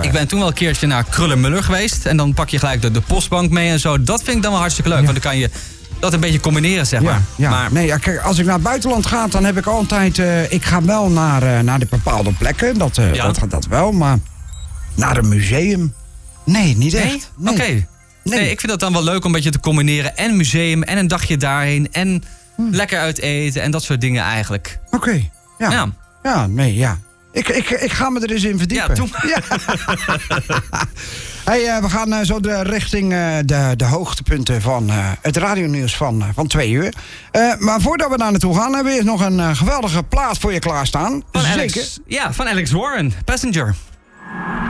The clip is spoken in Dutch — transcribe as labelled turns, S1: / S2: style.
S1: Ik ben toen wel een keertje naar Krullenmuller geweest. En dan pak je gelijk de postbank mee en zo. Dat vind ik dan wel hartstikke leuk. Want dan kan je dat een beetje combineren, zeg maar.
S2: Ja.
S1: Maar
S2: nee, kijk, als ik naar het buitenland ga, dan heb ik altijd... ik ga wel naar de bepaalde plekken, dat wel. Maar naar een museum? Nee, niet echt. Nee.
S1: Oké. Nee, ik vind dat dan wel leuk om een beetje te combineren. En museum, en een dagje daarheen. En lekker uit eten en dat soort dingen eigenlijk.
S2: Oké. Ja. Ik ga me er eens in verdiepen.
S1: Ja, toen.
S2: Ja. Hey, we gaan zo richting de hoogtepunten van het radionieuws van 2 uur. Maar voordat we daar naartoe gaan, hebben we eerst nog een geweldige plaat voor je klaarstaan.
S1: Van Alex Warren, Passenger.